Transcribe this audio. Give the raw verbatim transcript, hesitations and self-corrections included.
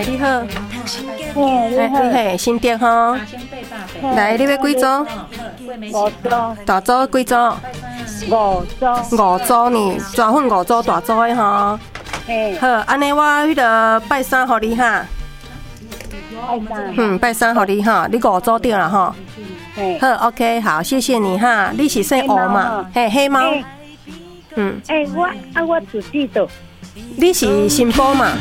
哎，你好， 嘿，你哎， 好， 你嘿，新店吼，来，你要几组？ 五组， 大组几组？ 五组， 五组呢，蛇粉五组，大组的吼。 嘿， 好，安尼我迄个拜三互你哈， 拜三， 嗯，拜三互你哈，你五组对了吼。 嘿， 好 ，OK， 好，谢谢你哈。你是姓吴嘛？嘿，黑猫。 嘿嗯， 哎，我啊，我自己的， 你是新宝嘛？